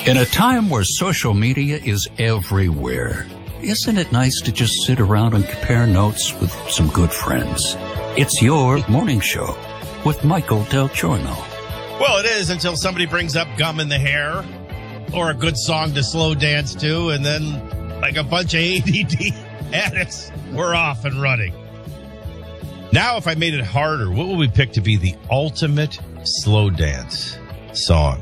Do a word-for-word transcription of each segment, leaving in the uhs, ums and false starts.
In a time where social media is everywhere, isn't it nice to just sit around and compare notes with some good friends? It's your morning show with Michael Del Giorno. Well, it is until somebody brings up Gum in the Hair or a good song to slow dance to, and then like a bunch of A D D addicts, we're off and running. Now, if I made it harder, what would we pick to be the ultimate slow dance song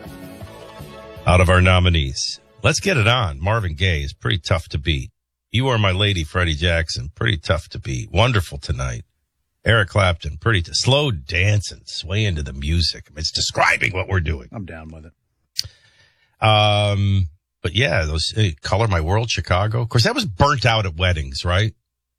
out of our nominees? Let's get it on. Marvin Gaye is pretty tough to beat. You Are My Lady, Freddie Jackson, pretty tough to beat. Wonderful Tonight. Eric Clapton, pretty t- slow dancing, sway into the music. It's describing what we're doing. I'm down with it. Um, but yeah, those hey, Color My World, Chicago. Of course, that was burnt out at weddings, right?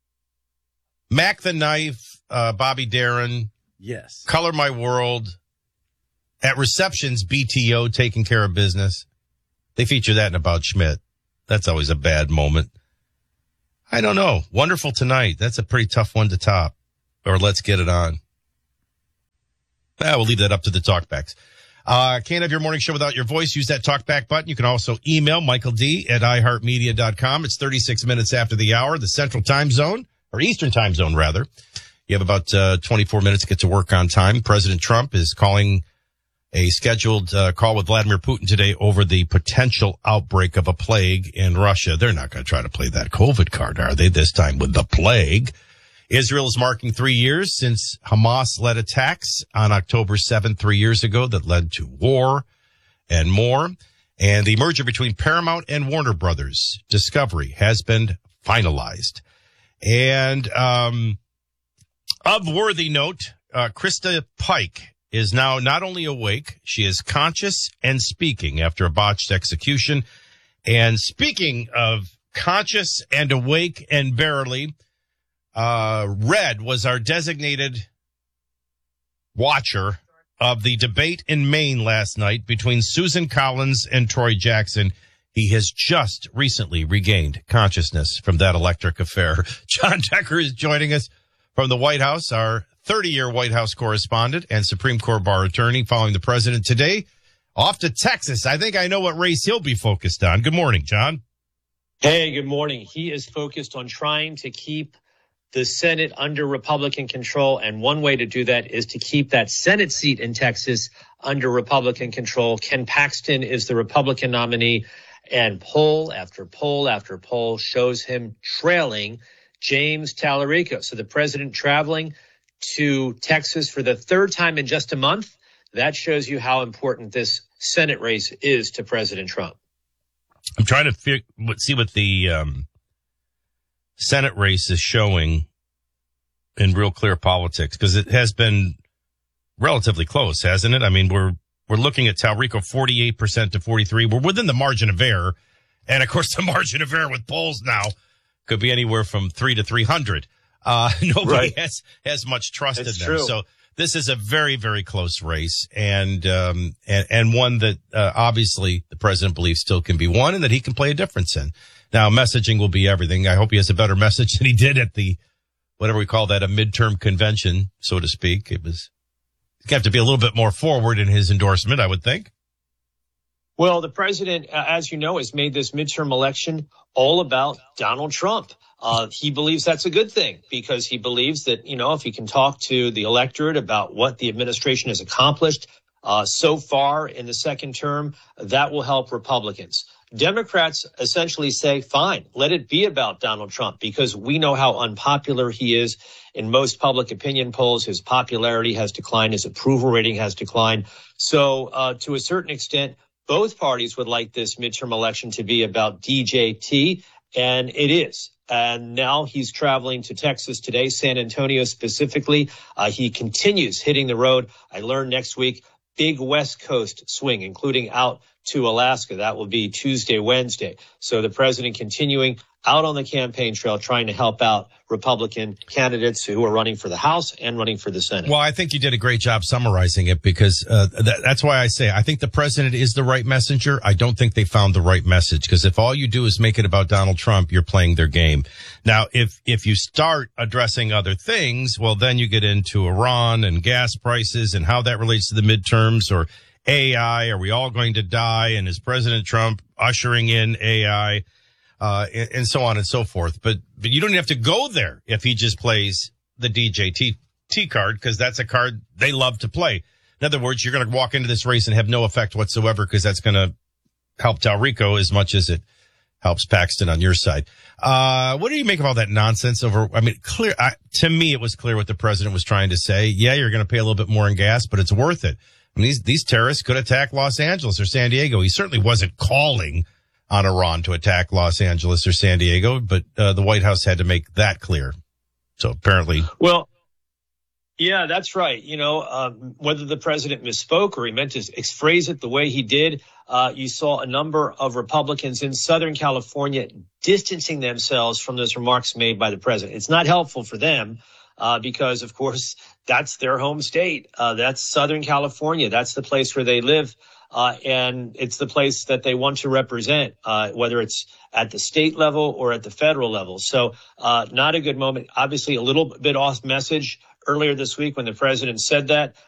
Mac the Knife, uh, Bobby Darin. Yes. Color My World. At receptions, B T O, Taking Care of Business. They feature that in About Schmidt. That's always a bad moment. I don't know. Wonderful Tonight. That's a pretty tough one to top. Or Let's Get It On. Ah, we'll leave that up to the talkbacks. Uh, can't have your morning show without your voice. Use that talkback button. You can also email Michael D at i heart media dot com. It's thirty-six minutes after the hour, the Central Time Zone, or Eastern Time Zone, rather. You have about uh, twenty-four minutes to get to work on time. President Trump is calling a scheduled uh, call with Vladimir Putin today over the potential outbreak of a plague in Russia. They're not going to try to play that COVID card, are they, this time with the plague? Israel is marking three years since Hamas-led attacks on October seventh, three years ago, that led to war and more. And the merger between Paramount and Warner Brothers Discovery has been finalized. And um, of worthy note, uh, Krista Pike is now not only awake, she is conscious and speaking after a botched execution. And speaking of conscious and awake and barely, uh, Red was our designated watcher of the debate in Maine last night between Susan Collins and Troy Jackson. He has just recently regained consciousness from that electric affair. John Decker is joining us from the White House, our thirty-year White House correspondent and Supreme Court bar attorney, following the president today. Off to Texas. I think I know what race he'll be focused on. Good morning, John. Hey, good morning. He is focused on trying to keep the Senate under Republican control, and one way to do that is to keep that Senate seat in Texas under Republican control. Ken Paxton is the Republican nominee, and poll after poll after poll shows him trailing James Tallarico. So the president traveling to Texas for the third time in just a month. That shows you how important this Senate race is to President Trump. I'm trying to figure, see what the um, Senate race is showing in Real Clear Politics, because it has been relatively close, hasn't it? I mean, we're we're looking at Tallarico forty-eight percent to forty-three. We're within the margin of error. And, of course, the margin of error with polls now could be anywhere from three to three hundred. Uh, nobody right. has, has much trust It's in them. true. So this is a very, very close race, and, um, and, and one that, uh, obviously the president believes still can be won and that he can play a difference in. Now, messaging will be everything. I hope he has a better message than he did at the, whatever we call that, a midterm convention, so to speak. It was, he's got to be a little bit more forward in his endorsement, I would think. Well, the president, uh, as you know, has made this midterm election all about Donald Trump. Uh, he believes that's a good thing, because he believes that, you know, if he can talk to the electorate about what the administration has accomplished uh, so far in the second term, that will help Republicans. Democrats essentially say, fine, let it be about Donald Trump, because we know how unpopular he is in most public opinion polls. His popularity has declined. His approval rating has declined. So uh, to a certain extent, both parties would like this midterm election to be about D J T, and it is. And now he's traveling to Texas today, San Antonio specifically. Uh, he continues hitting the road. I learned next week, big West Coast swing, including out to Alaska. That will be Tuesday, Wednesday. So the president continuing out on the campaign trail, trying to help out Republican candidates who are running for the House and running for the Senate. Well, I think you did a great job summarizing it, because uh, th- that's why I say I think the president is the right messenger. I don't think they found the right message, because if all you do is make it about Donald Trump, you're playing their game. Now, if if you start addressing other things, well, then you get into Iran and gas prices and how that relates to the midterms, or A I? Are we all going to die? And is President Trump ushering in A I? Uh, and, and so on and so forth. But, but you don't have to go there if he just plays the D J T, T card, because that's a card they love to play. In other words, you're going to walk into this race and have no effect whatsoever because that's going to help Talrico as much as it helps Paxton on your side. Uh, what do you make of all that nonsense over, I mean, clear, I, to me, it was clear what the president was trying to say. Yeah, you're going to pay a little bit more in gas, but it's worth it. I mean, these, these terrorists could attack Los Angeles or San Diego. He certainly wasn't calling on Iran to attack Los Angeles or San Diego, but uh, the White House had to make that clear. So apparently. Well, yeah, that's right. You know, um, whether the president misspoke or he meant to phrase it the way he did, uh, you saw a number of Republicans in Southern California distancing themselves from those remarks made by the president. It's not helpful for them uh, because, of course, that's their home state. Uh, that's Southern California. That's the place where they live. Uh, and it's the place that they want to represent, uh, whether it's at the state level or at the federal level. So, uh, not a good moment. Obviously, a little bit off message earlier this week when the president said that.